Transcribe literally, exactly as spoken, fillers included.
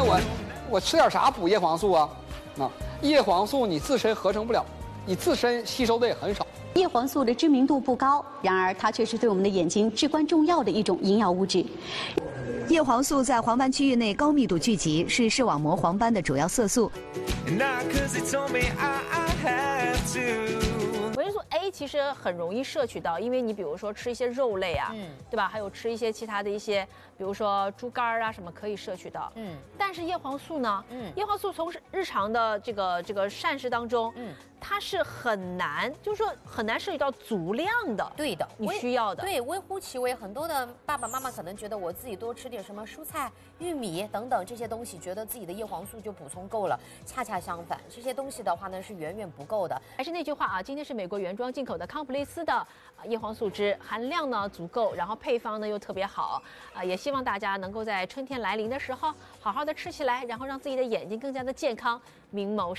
我我吃点啥补叶黄素啊？啊，叶黄素你自身合成不了，你自身吸收的也很少。 叶黄素的知名度不高，然而它却是对我们的眼睛至关重要的一种营养物质。 叶黄素在黄斑区域内高密度聚集，是视网膜黄斑的主要色素。 维生素 A 其实很容易摄取到，因为你比如说吃一些肉类啊，嗯，对吧？还有吃一些其他的一些，比如说猪肝啊什么可以摄取到，嗯。但是叶黄素呢，嗯，叶黄素从日常的这个这个膳食当中，嗯，它是很难，就是说很难摄取到足量的。 对的， 你需要的。 对，微乎其微。很多的爸爸妈妈可能觉得我自己多吃点什么蔬菜、玉米等等这些东西，觉得自己的叶黄素就补充够了。恰恰相反，这些东西的话呢是远远不够的。 还是那句话啊，今天是美国原装进口的康普利斯的叶黄素汁，含量呢足够，然后配方呢又特别好啊，也希望大家能够在春天来临的时候好好的吃起来，然后让自己的眼睛更加的健康，明眸。